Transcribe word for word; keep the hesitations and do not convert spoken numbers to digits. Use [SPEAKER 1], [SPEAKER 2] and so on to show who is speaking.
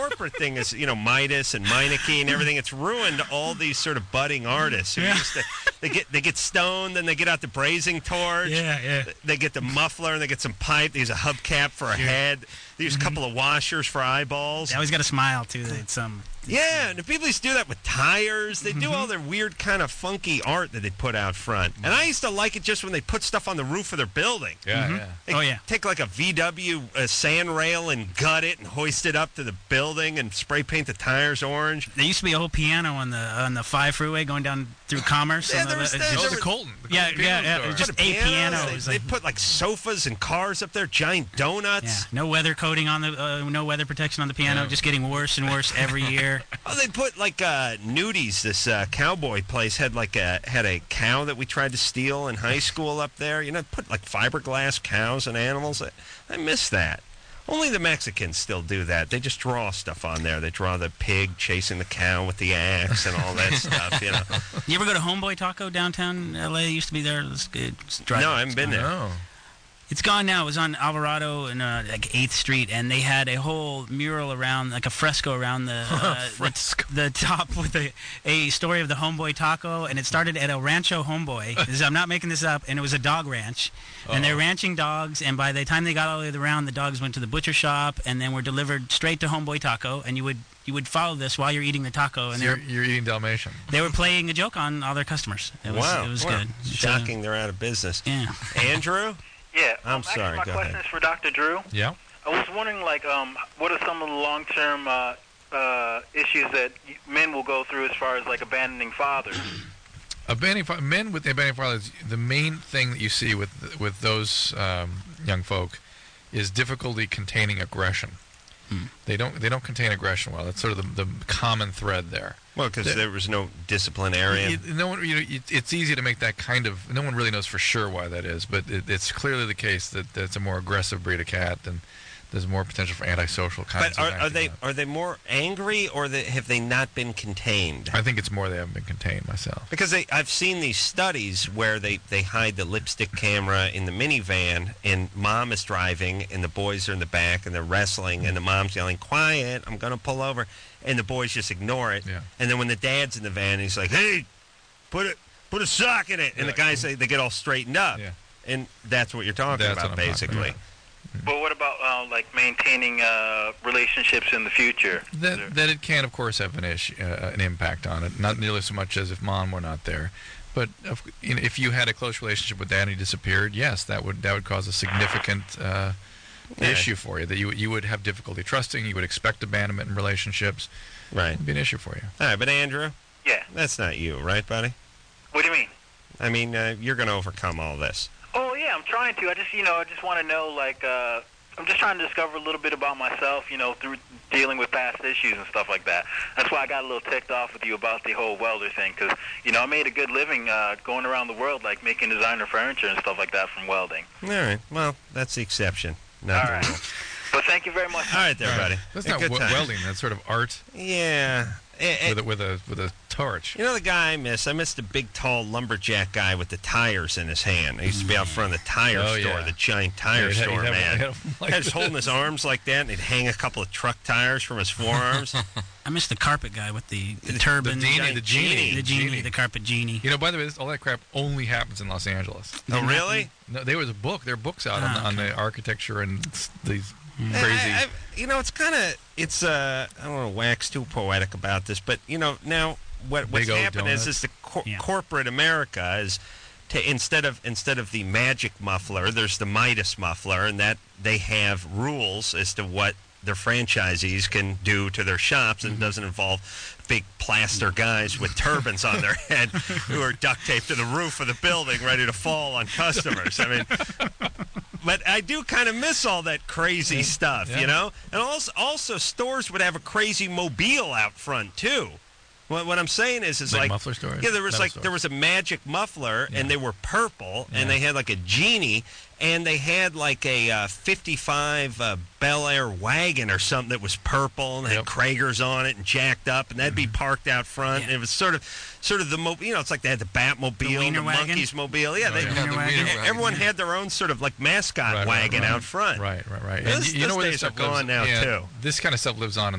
[SPEAKER 1] corporate thing is, you know, Midas and Meineke and everything. It's ruined all these sort of budding artists. Who
[SPEAKER 2] Yeah.
[SPEAKER 1] used to, they get they get stoned, then they get out the brazing torch.
[SPEAKER 2] Yeah, yeah.
[SPEAKER 1] They get the muffler and they get some pipe. They use a hubcap for a
[SPEAKER 2] Sure.
[SPEAKER 1] head. They use
[SPEAKER 2] Mhm.
[SPEAKER 1] a couple of washers for eyeballs.
[SPEAKER 2] They always got a smile too. It's um.
[SPEAKER 1] Yeah, and the people used to do that with tires. They do
[SPEAKER 2] Mhm.
[SPEAKER 1] all their weird kind of funky art that they put out front. And I used to like it just when they put stuff on the roof of their building.
[SPEAKER 3] Yeah,
[SPEAKER 2] Mhm.
[SPEAKER 3] yeah.
[SPEAKER 1] They
[SPEAKER 2] Oh, yeah.
[SPEAKER 1] take like a V W uh, sand rail and gut it and hoist it up to the building and spray paint the tires orange.
[SPEAKER 2] There used to be a whole piano on the on the five freeway going down through Commerce.
[SPEAKER 1] Yeah,
[SPEAKER 2] and
[SPEAKER 1] there
[SPEAKER 2] the-
[SPEAKER 1] was-
[SPEAKER 2] it
[SPEAKER 1] there-
[SPEAKER 3] Oh,
[SPEAKER 2] just-
[SPEAKER 3] the
[SPEAKER 1] was-
[SPEAKER 3] Colton. The
[SPEAKER 2] Yeah,
[SPEAKER 3] Colton
[SPEAKER 2] yeah,
[SPEAKER 3] piano
[SPEAKER 2] yeah,
[SPEAKER 3] store.
[SPEAKER 2] it just
[SPEAKER 1] Put a
[SPEAKER 2] a piano.
[SPEAKER 1] They,
[SPEAKER 2] It was
[SPEAKER 1] they
[SPEAKER 2] like-
[SPEAKER 1] put like sofas and cars up there, giant donuts.
[SPEAKER 2] Yeah, no weather coating on the, uh, no weather protection on the piano.
[SPEAKER 3] Yeah.
[SPEAKER 2] Just getting worse and worse every year.
[SPEAKER 1] Oh, they put like uh, Nudies. This uh, cowboy place had like a had a cow that we tried to steal in high school up there. You know, put like fiberglass cows and animals. I, I miss that. Only the Mexicans still do that. They just draw stuff on there. They draw the pig chasing the cow with the axe and all that stuff. You know.
[SPEAKER 2] You ever go to Homeboy Taco downtown L A? It used to be there. It's good. It's dry-
[SPEAKER 1] No, I haven't been there.
[SPEAKER 3] No.
[SPEAKER 2] It's gone now. It was on Alvarado and uh, like eighth Street, and they had a whole mural around, like a fresco around the uh,
[SPEAKER 3] Fresco.
[SPEAKER 2] the, the top with a, a story of the Homeboy Taco, and it started at El Rancho Homeboy. This is- I'm not making this up, and it was a dog ranch, and they're
[SPEAKER 3] Oh.
[SPEAKER 2] ranching dogs. And by the time they got all the way around, the dogs went to the butcher shop, and then were delivered straight to Homeboy Taco. And you would you would follow this while you're eating the taco, and
[SPEAKER 3] So
[SPEAKER 2] they
[SPEAKER 3] you're,
[SPEAKER 2] were
[SPEAKER 3] you're eating Dalmatian.
[SPEAKER 2] they were playing a joke on all their customers. It was,
[SPEAKER 1] wow,
[SPEAKER 2] it was
[SPEAKER 1] wow.
[SPEAKER 2] good. It's, uh,
[SPEAKER 1] Shocking, they're out of business.
[SPEAKER 2] yeah.
[SPEAKER 1] Andrew,
[SPEAKER 4] Yeah,
[SPEAKER 1] I'm
[SPEAKER 4] um,
[SPEAKER 1] sorry,
[SPEAKER 4] Actually, my
[SPEAKER 1] go
[SPEAKER 4] question
[SPEAKER 1] ahead.
[SPEAKER 4] is for Doctor Drew.
[SPEAKER 3] Yeah.
[SPEAKER 4] I was wondering, like, um, what are some of the long-term uh, uh, issues that y- men will go through as far as like abandoning fathers?
[SPEAKER 3] Abandoning fa- men with abandoning fathers, the main thing that you see with with those um, young folk is difficulty containing aggression.
[SPEAKER 2] Hmm.
[SPEAKER 3] They don't they don't contain aggression well. That's sort of the, the common thread there.
[SPEAKER 1] well, because
[SPEAKER 3] The-
[SPEAKER 1] there was no disciplinarian.
[SPEAKER 3] You- no one, you know, it, it's easy to make that kind of. No one really knows for sure why that is, but it, it's clearly the case that that's a more aggressive breed of cat, and there's more potential for antisocial kinds
[SPEAKER 1] But are,
[SPEAKER 3] of
[SPEAKER 1] are
[SPEAKER 3] acting
[SPEAKER 1] they
[SPEAKER 3] out.
[SPEAKER 1] are they more angry, or they, have they not been contained?
[SPEAKER 3] I think it's more they haven't been contained myself.
[SPEAKER 1] Because they, I've seen these studies where they, they hide the lipstick camera in the minivan, and mom is driving, and the boys are in the back, and they're wrestling, and the mom's yelling, "Quiet! I'm going to pull over," and the boys just ignore it.
[SPEAKER 3] Yeah.
[SPEAKER 1] And then when the dad's in the van, he's like, "Hey, put it, put a sock in it," and
[SPEAKER 3] Yeah.
[SPEAKER 1] the guys say they get all straightened up,
[SPEAKER 3] Yeah.
[SPEAKER 1] and that's what you're talking
[SPEAKER 3] That's
[SPEAKER 1] about,
[SPEAKER 3] what I'm talking
[SPEAKER 1] basically.
[SPEAKER 3] about.
[SPEAKER 4] But what about uh, like maintaining uh, relationships in the future?
[SPEAKER 3] That that it can, of course, have an issue, uh, an impact on it. Not nearly so much as if mom were not there, but if, you know, if you had a close relationship with dad and he disappeared, yes, that would that would cause a significant uh,
[SPEAKER 1] Yeah.
[SPEAKER 3] issue for you. That you you would have difficulty trusting. You would expect abandonment in relationships.
[SPEAKER 1] Right.
[SPEAKER 3] It'd be an issue for you.
[SPEAKER 1] All right, but Andrew,
[SPEAKER 4] Yeah.
[SPEAKER 1] that's not you, right, buddy?
[SPEAKER 4] What do you mean?
[SPEAKER 1] I mean, uh, you're going to overcome all this.
[SPEAKER 4] Oh yeah, I'm trying to. I just, you know, I just want to know, like, uh, I'm just trying to discover a little bit about myself, you know, through dealing with past issues and stuff like that. That's why I got a little ticked off with you about the whole welder thing, because, you know, I made a good living uh, going around the world, like making designer furniture and stuff like that from welding.
[SPEAKER 1] All right. Well, that's the exception, not
[SPEAKER 4] All
[SPEAKER 1] the
[SPEAKER 4] right.
[SPEAKER 1] rule.
[SPEAKER 4] But thank you very much.
[SPEAKER 1] All right, there,
[SPEAKER 3] All right.
[SPEAKER 1] buddy.
[SPEAKER 3] That's
[SPEAKER 1] A
[SPEAKER 3] not
[SPEAKER 1] good
[SPEAKER 3] we-
[SPEAKER 1] time.
[SPEAKER 3] welding. That's sort of art
[SPEAKER 1] Yeah. Eh, eh,
[SPEAKER 3] with a, with a with a torch.
[SPEAKER 1] you know the guy I miss? I miss the big, tall lumberjack guy with the tires in his hand. He used to be out front of the tire
[SPEAKER 3] Oh,
[SPEAKER 1] store,
[SPEAKER 3] yeah.
[SPEAKER 1] the giant tire
[SPEAKER 3] Yeah, he'd have-
[SPEAKER 1] store,
[SPEAKER 3] he'd have-
[SPEAKER 1] man.
[SPEAKER 3] he'd have like
[SPEAKER 1] He's holding his arms like that, and he'd hang a couple of truck tires from his forearms.
[SPEAKER 2] I miss the carpet guy with the, the turban.
[SPEAKER 3] genie,
[SPEAKER 1] giant
[SPEAKER 3] the genie,
[SPEAKER 2] the genie,
[SPEAKER 3] genie.
[SPEAKER 2] the carpet genie.
[SPEAKER 3] You know, by the way, this, all that crap only happens in Los Angeles.
[SPEAKER 1] Oh, really?
[SPEAKER 3] No, there was a book. There are books out
[SPEAKER 2] Ah,
[SPEAKER 3] on, on
[SPEAKER 2] okay.
[SPEAKER 3] the architecture and s- these
[SPEAKER 1] I-
[SPEAKER 3] crazy.
[SPEAKER 1] I, I, you know, it's kind of, it's, uh, I don't want to wax too poetic about this, but, you know, now what, what's
[SPEAKER 3] Big old
[SPEAKER 1] happened is,
[SPEAKER 3] donuts.
[SPEAKER 1] is the cor-
[SPEAKER 2] Yeah.
[SPEAKER 1] corporate America is, to, instead of instead of the magic muffler, there's the Midas muffler, and that they have rules as to what their franchisees can do to their shops, and it doesn't involve big plaster guys with turbans on their head who are duct taped to the roof of the building ready to fall on customers. I mean, but I do kind of miss all that crazy stuff,
[SPEAKER 3] Yeah.
[SPEAKER 1] you know? And also, also stores would have a crazy mobile out front, too. What, what I'm saying is, is
[SPEAKER 3] Like
[SPEAKER 1] like,
[SPEAKER 3] muffler stores?
[SPEAKER 1] yeah, there was
[SPEAKER 3] Metal
[SPEAKER 1] like
[SPEAKER 3] stores.
[SPEAKER 1] there was a magic muffler,
[SPEAKER 3] Yeah.
[SPEAKER 1] and they were purple,
[SPEAKER 3] Yeah.
[SPEAKER 1] and they had like a genie, and they had like a uh, fifty-five uh, Bel Air wagon or something that was purple and had
[SPEAKER 3] Yep.
[SPEAKER 1] Kragers on it and jacked up, and that'd be parked out front.
[SPEAKER 2] Yeah.
[SPEAKER 1] And it was sort of, sort of the mo- you know, it's like they had the Batmobile,
[SPEAKER 2] The
[SPEAKER 1] the,
[SPEAKER 2] Wiener wagon?
[SPEAKER 1] Monkeys mobile. Yeah,
[SPEAKER 3] Oh,
[SPEAKER 1] they,
[SPEAKER 3] yeah.
[SPEAKER 5] Yeah, the
[SPEAKER 2] wagon.
[SPEAKER 5] wiener wagon,
[SPEAKER 1] everyone
[SPEAKER 5] yeah.
[SPEAKER 1] had their own sort of like mascot
[SPEAKER 3] Right, right,
[SPEAKER 1] wagon
[SPEAKER 3] right.
[SPEAKER 1] out front.
[SPEAKER 3] Right, right, right.
[SPEAKER 1] Those-
[SPEAKER 3] you know
[SPEAKER 1] those
[SPEAKER 3] where
[SPEAKER 1] days
[SPEAKER 3] this
[SPEAKER 1] are
[SPEAKER 3] stuff lives,
[SPEAKER 1] gone now,
[SPEAKER 3] yeah,
[SPEAKER 1] too.
[SPEAKER 3] This kind of stuff lives on